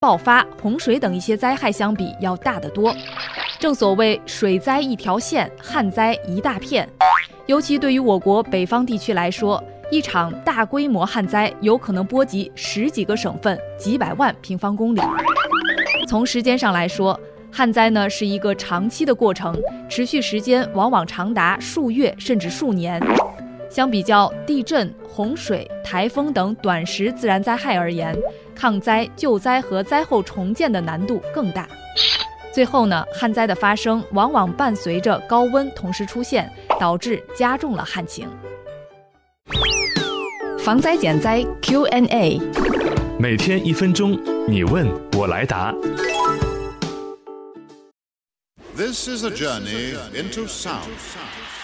爆发、洪水等一些灾害相比要大得多。正所谓水灾一条线，旱灾一大片。尤其对于我国北方地区来说，一场大规模旱灾有可能波及10几个省份、几百万平方公里。从时间上来说，旱灾呢是一个长期的过程，持续时间往往长达数月甚至数年。相比较地震、洪水、台风等短时自然灾害而言，抗灾、救灾和灾后重建的难度更大。最后呢，旱灾的发生往往伴随着高温同时出现，导致加重了旱情。防灾减灾 Q&A， 每天1分钟，你问我来答。 This is a journey into sound.